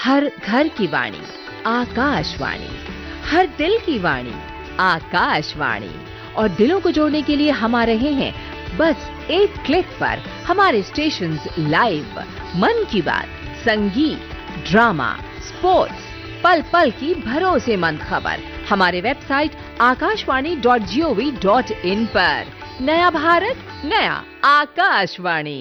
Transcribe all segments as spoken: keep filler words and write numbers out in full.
हर घर की वाणी आकाशवाणी, हर दिल की वाणी आकाशवाणी। और दिलों को जोड़ने के लिए हम आ रहे हैं बस एक क्लिक पर। हमारे स्टेशंस लाइव, मन की बात, संगीत, ड्रामा, स्पोर्ट्स, पल पल की भरोसेमंद खबर हमारे website Akashvani dot G O V dot in पर। नया भारत, नया आकाशवाणी।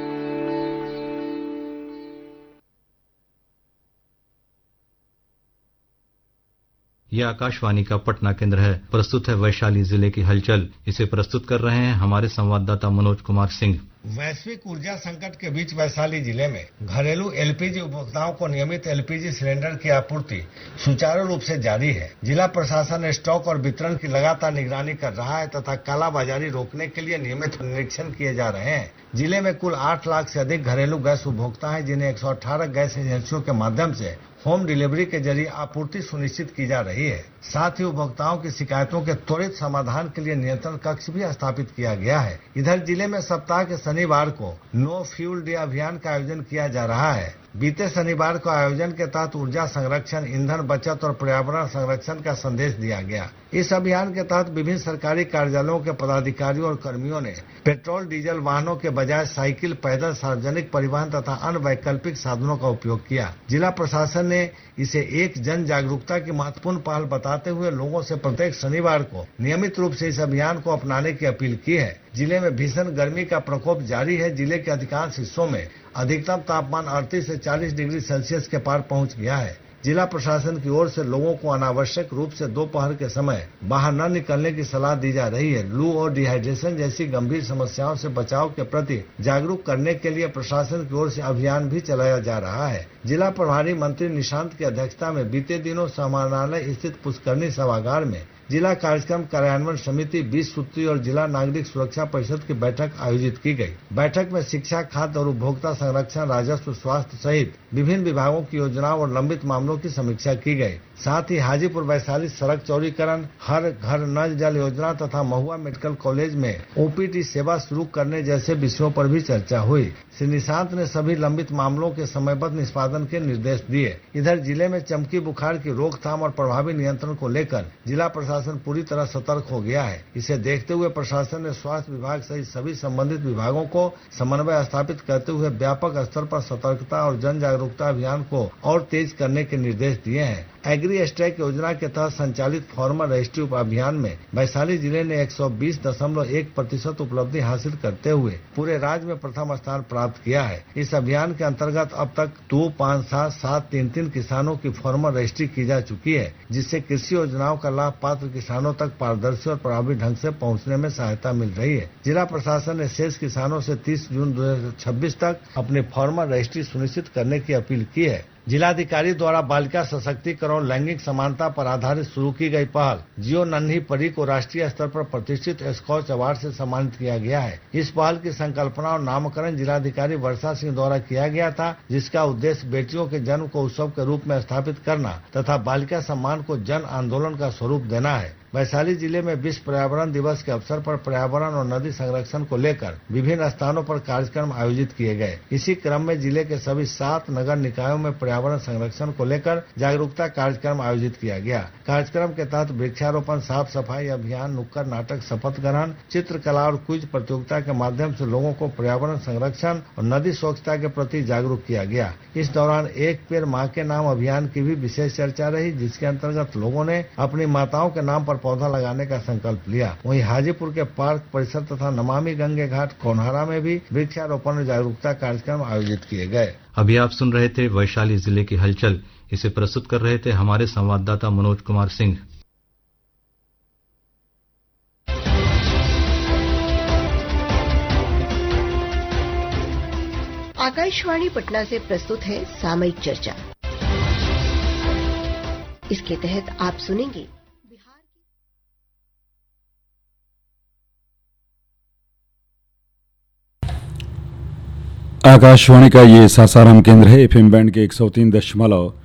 यह आकाशवाणी का पटना केंद्र है। प्रस्तुत है वैशाली जिले की हलचल। इसे प्रस्तुत कर रहे हैं हमारे संवाददाता मनोज कुमार सिंह। वैश्विक ऊर्जा संकट के बीच वैशाली जिले में घरेलू एलपीजी उपभोक्ताओं को नियमित एलपीजी सिलेंडर की आपूर्ति सुचारू रूप से जारी है। जिला प्रशासन स्टॉक और वितरण की लगातार निगरानी कर रहा है तथा कालाबाजारी रोकने के लिए नियमित निरीक्षण किए जा रहे हैं। जिले में कुल आठ लाख से अधिक घरेलू गैस उपभोक्ता हैं, जिन्हें एक सौ अठारह गैस एजेंसियों के माध्यम से होम डिलीवरी के जरिए आपूर्ति सुनिश्चित की जा रही है। साथ ही उपभोक्ताओं की शिकायतों के त्वरित समाधान के लिए नियंत्रण कक्ष भी स्थापित किया गया है। इधर जिले में सप्ताह के शनिवार को नो फ्यूल डे अभियान का आयोजन किया जा रहा है। बीते शनिवार को आयोजन के तहत ऊर्जा संरक्षण, ईंधन बचत और पर्यावरण संरक्षण का संदेश दिया गया। इस अभियान के तहत विभिन्न सरकारी कार्यालयों के पदाधिकारियों और कर्मियों ने पेट्रोल डीजल वाहनों के बजाय साइकिल, पैदल, सार्वजनिक परिवहन तथा अन्य वैकल्पिक साधनों का उपयोग किया। जिला प्रशासन ने इसे एक जन जागरूकता की महत्वपूर्ण पहल बताते हुए लोगों से प्रत्येक शनिवार को नियमित रूप से इस अभियान को अपनाने की अपील की है। जिले में भीषण गर्मी का प्रकोप जारी है। जिले के अधिकांश हिस्सों में अधिकतम तापमान अड़तीस से चालीस डिग्री सेल्सियस के पार पहुंच गया है। जिला प्रशासन की ओर से लोगों को अनावश्यक रूप से दोपहर के समय बाहर न निकलने की सलाह दी जा रही है। लू और डिहाइड्रेशन जैसी गंभीर समस्याओं से बचाव के प्रति जागरूक करने के लिए प्रशासन की ओर से अभियान भी चलाया जा रहा है। जिला प्रभारी मंत्री निशांत की अध्यक्षता में बीते दिनों समाहरणालय स्थित पुष्करणी सभागार में जिला कार्यक्रम कार्यान्वयन समिति, बीस सूत्री और जिला नागरिक सुरक्षा परिषद की बैठक आयोजित की गई। बैठक में शिक्षा, खाद्य और उपभोक्ता संरक्षण, राजस्व, स्वास्थ्य सहित विभिन्न विभागों की योजनाओं और लंबित मामलों की समीक्षा की गई। साथ ही हाजीपुर वैशाली सड़क चौड़ीकरण, हर घर नल जल योजना तथा महुआ मेडिकल कॉलेज में ओपीडी सेवा शुरू करने जैसे विषयों पर भी चर्चा हुई। श्री निशांत ने सभी लंबित मामलों के समयबद्ध निष्पादन के निर्देश दिए। इधर जिले में चमकी बुखार की रोकथाम और प्रभावी नियंत्रण को लेकर जिला प्रशासन पूरी तरह सतर्क हो गया है। इसे देखते हुए प्रशासन ने स्वास्थ्य विभाग सहित सभी संबंधित विभागों को समन्वय स्थापित करते हुए व्यापक स्तर पर सतर्कता और जन जागरूकता अभियान को और तेज करने के निर्देश दिए हैं। एग्री स्ट्राइक योजना के तहत संचालित फार्मर रजिस्ट्री अभियान में वैशाली जिले ने एक सौ बीस दशमलव एक प्रतिशत उपलब्धि हासिल करते हुए पूरे राज्य में प्रथम स्थान प्राप्त किया है। इस अभियान के अंतर्गत अब तक दो पाँच सात सात तीन तीन किसानों की फार्मर रजिस्ट्री की जा चुकी है, जिससे कृषि योजनाओं का लाभ पात्र किसानों तक पारदर्शी और प्रभावी ढंग से पहुंचने में सहायता मिल रही है। जिला प्रशासन ने शेष किसानों से तीस जून दो हजार छब्बीस तक अपनी फार्मर रजिस्ट्री सुनिश्चित करने की अपील की है। जिलाधिकारी द्वारा बालिका सशक्तिकरण और लैंगिक समानता पर आधारित शुरू की गई पहल जियो नन्ही परी को राष्ट्रीय स्तर पर प्रतिष्ठित स्कॉच अवार्ड से सम्मानित किया गया है। इस पहल की संकल्पना और नामकरण जिलाधिकारी वर्षा सिंह द्वारा किया गया था, जिसका उद्देश्य बेटियों के जन्म को उत्सव के रूप में स्थापित करना तथा बालिका सम्मान को जन आंदोलन का स्वरूप देना है। वैशाली जिले में विश्व पर्यावरण दिवस के अवसर पर पर्यावरण और नदी संरक्षण को लेकर विभिन्न स्थानों पर कार्यक्रम आयोजित किए गए। इसी क्रम में जिले के सभी सात नगर निकायों में पर्यावरण संरक्षण को लेकर जागरूकता कार्यक्रम आयोजित किया गया। कार्यक्रम के तहत वृक्षारोपण, साफ सफाई अभियान, नुक्कड़ नाटक, शपथ ग्रहण, चित्रकला और क्विज प्रतियोगिता के माध्यम से लोगों को पर्यावरण संरक्षण और नदी स्वच्छता के प्रति जागरूक किया गया। इस दौरान एक पेड़ माँ के नाम अभियान की भी विशेष चर्चा रही, जिसके अंतर्गत लोगों ने अपनी माताओं के नाम पर पौधा लगाने का संकल्प लिया। वहीं हाजीपुर के पार्क परिसर तथा नमामि गंगे घाट कोनहारा में भी वृक्षारोपण और जागरूकता कार्यक्रम आयोजित किए गए। अभी आप सुन रहे थे वैशाली जिले की हलचल। इसे प्रस्तुत कर रहे थे हमारे संवाददाता मनोज कुमार सिंह। आकाशवाणी पटना से प्रस्तुत है सामयिक चर्चा। इसके तहत आप सुनेंगे आकाशवाणी का ये सासाराम केंद्र है। एफएम बैंड के एक सौ तीन दशमलव